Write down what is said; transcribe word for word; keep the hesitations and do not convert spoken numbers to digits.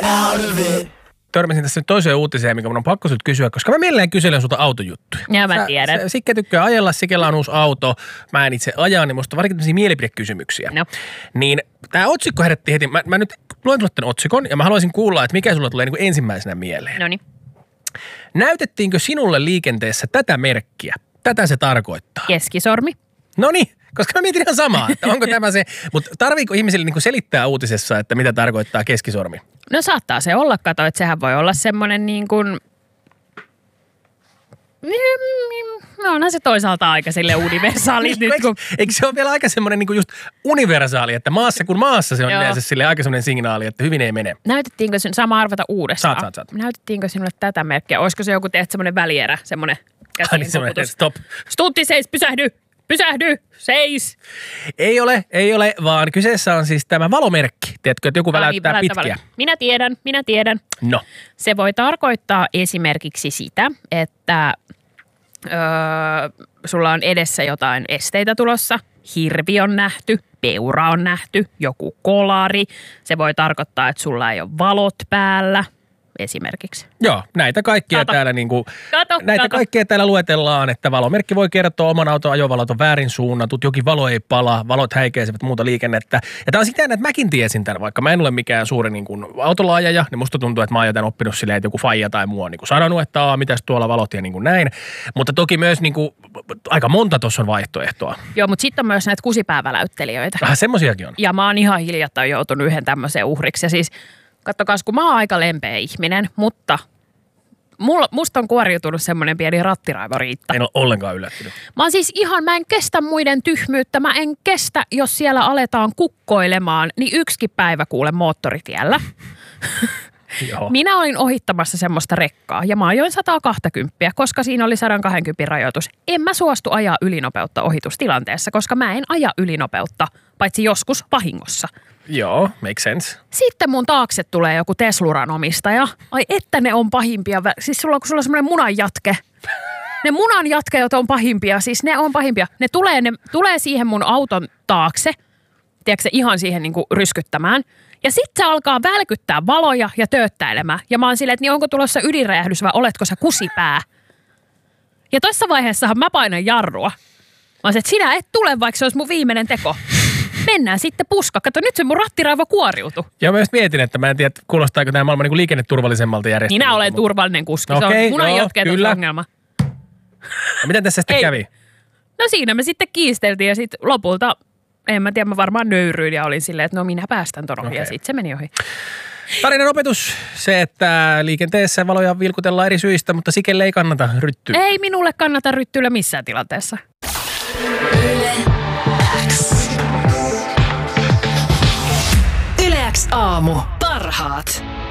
Törmäsin tässä nyt toiseen uutiseen, mikä mun on pakko sut kysyä, koska mä mielelläni kyselen sulta autojuttuja. Ja mä tiedän. Sä, Sikke tykkää ajella, Sikellä on uusi auto, mä en itse aja, niin musta on varsinkin tämmöisiä mielipidekysymyksiä. No. Niin tää otsikko herätti heti, mä, mä nyt luen sulle tämän otsikon ja mä haluaisin kuulla, että mikä sulla tulee niin kuin ensimmäisenä mieleen. Noniin. Näytettiinkö sinulle liikenteessä tätä merkkiä? Tätä se tarkoittaa. Keskisormi. No niin, koska mä mietin ihan samaa, että onko tämä se, mutta tarviiko ihmisille niin kuin selittää uutisessa, että mitä tarkoittaa keskisormi? No saattaa se olla, kato, että sehän voi olla semmoinen niin kuin... No onhan se toisaalta aika sille universaali nyt, kun... Eikö se ole vielä aika semmoinen niin kuin just universaali, että maassa kuin maassa se on Joo. yleensä sille aika semmoinen signaali, että hyvin ei mene. Näytettiinkö sinun, sama arvata uudestaan. Saat, saat, saat. Näytettiinkö sinulle tätä merkkiä? Olisiko se joku teet semmoinen välierä, semmoinen Ai niin semmoinen, käsiin stop. Stuntti seis, pysähdy, pysähdy, seis. Ei ole, ei ole, vaan kyseessä on siis tämä valomerkki. Tiedätkö, että joku väläyttää Väläyttää pitkiä. valo. Minä tiedän, minä tiedän. No. Se voi tarkoittaa esimerkiksi sitä, että öö, sulla on edessä jotain esteitä tulossa. Hirvi on nähty, peura on nähty, joku kolari. Se voi tarkoittaa, että sulla ei ole valot päällä esimerkiksi. Joo, näitä kaikkia Kato. täällä niinku, Kato, näitä kato. kaikkia täällä luetellaan, että valomerkki voi kertoa oman auton ajovalot on väärin suunnatut, jokin valo ei pala, valot häikeisevät muuta liikennettä. Ja tää on sitä, että mäkin tiesin tämän, vaikka mä en ole mikään suuri niin kuin autolaajaja, niin musta tuntuu, että mä oon jotain oppinut silleen, että joku faija tai muu on niin kuin sanonut, että aa, mitäs tuolla valot ja niin kuin näin. Mutta toki myös niin kuin, aika monta tuossa on vaihtoehtoa. Joo, mutta sitten on myös näitä kusipääväläyttelijöitä. Vähän semmosiakin on. Ja mä oon ihan hiljattain joutunut yhden tämmöisen uhriksi. Ja siis, kattokas, kun mä oon aika lempeä ihminen, mutta mulla, musta on kuoriutunut semmoinen pieni rattiraivoriitta. En ole ollenkaan yllättynyt. Mä oon siis ihan, mä en kestä muiden tyhmyyttä. Mä en kestä, jos siellä aletaan kukkoilemaan, niin yksikin päivä kuule moottoritiellä. Joo. Minä olin ohittamassa semmoista rekkaa ja mä ajoin sata kaksikymmentä, koska siinä oli sata kaksikymmentä rajoitus. En mä suostu ajaa ylinopeutta ohitustilanteessa, koska mä en aja ylinopeutta, paitsi joskus vahingossa. Joo, make sense. Sitten mun taakse tulee joku Tesluran omistaja. Ai että ne on pahimpia. Siis sulla, kun sulla on semmoinen munanjatke. Ne munanjatkeet on pahimpia. Siis ne on pahimpia. Ne tulee, ne tulee siihen mun auton taakse. Tiedätkö se ihan siihen niin kuin ryskyttämään. Ja sitten se alkaa välkyttää valoja ja tööttäilemään. Ja mä oon silleen, että niin onko tulossa ydinräjähdys vai oletko sä kusipää? Ja tossa vaiheessahan mä painan jarrua. Mä oon se, että sinä et tule, vaikka se olisi mun viimeinen teko. Mennään sitten puska. Kato, nyt se mun rattiraivo kuoriutui. Ja mä myös mietin, että mä en tiedä, kuulostaako tämä maailman niin kuin liikenneturvallisemmalta järjestelmältä. Minä olen turvallinen kuski. Okei, se on munan joo, jatkeet on kyllä. ongelma. Ja miten tässä sitten Ei. kävi? No siinä me sitten kiisteltiin ja sitten lopulta, en mä tiedä, mä varmaan nöyryin ja olin silleen, että no minä päästän ton ohi. Okei. Ja sitten se meni ohi. Tarinan opetus, se, että liikenteessä valoja vilkutellaan eri syistä, mutta Sikelle ei kannata ryttyä. Ei minulle kannata ryttyillä missään tilanteessa. Yle X aamu. Parhaat.